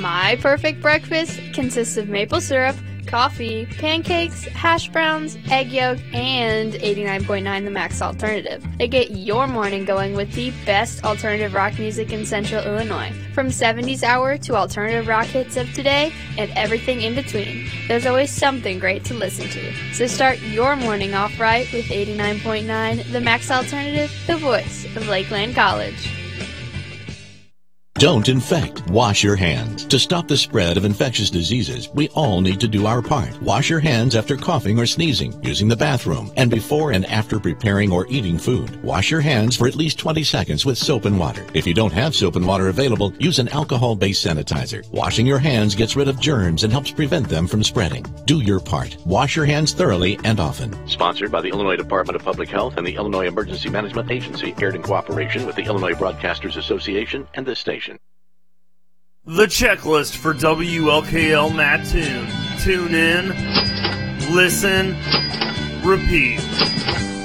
My perfect breakfast consists of maple syrup, coffee, pancakes, hash browns, egg yolk, and 89.9 The Max Alternative. They get your morning going with the best alternative rock music in Central Illinois. From 70s hour to alternative rock hits of today and everything in between. There's always something great to listen to. So start your morning off right with 89.9 The Max Alternative, the voice of Lakeland College. Don't infect. Wash your hands. To stop the spread of infectious diseases, we all need to do our part. Wash your hands after coughing or sneezing, using the bathroom, and before and after preparing or eating food. Wash your hands for at least 20 seconds with soap and water. If you don't have soap and water available, use an alcohol-based sanitizer. Washing your hands gets rid of germs and helps prevent them from spreading. Do your part. Wash your hands thoroughly and often. Sponsored by the Illinois Department of Public Health and the Illinois Emergency Management Agency, aired in cooperation with the Illinois Broadcasters Association and this station. The checklist for WLKL Mattoon. Tune in, listen, repeat.